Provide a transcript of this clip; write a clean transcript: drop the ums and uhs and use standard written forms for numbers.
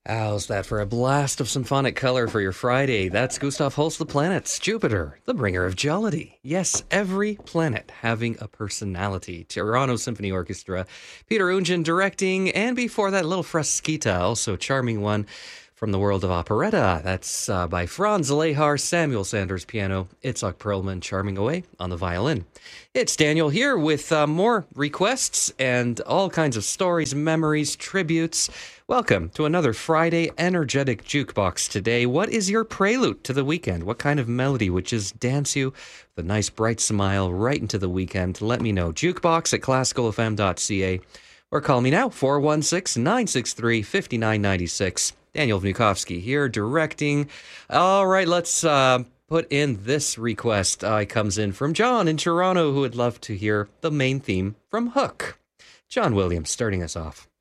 How's that for a blast of symphonic color for your Friday? That's Gustav Holst, the planets, Jupiter, the bringer of jollity. Yes, every planet having a personality. Toronto Symphony Orchestra, Peter Oundjian directing, and before that, little Frasquita, also a charming one from the world of operetta. That's by Franz Lehar, Samuel Sanders piano, Itzhak Perlman charming away on the violin. It's Daniel here with more requests and all kinds of stories, memories, tributes. Welcome to another Friday Energetic Jukebox today. What is your prelude to the weekend? What kind of melody would just dance you with a nice bright smile right into the weekend? Let me know. Jukebox at classicalfm.ca or call me now, 416-963-5996. Daniel Vnukovsky here, directing. All right, let's put in this request. It comes in from John in Toronto, who would love to hear the main theme from Hook. John Williams starting us off.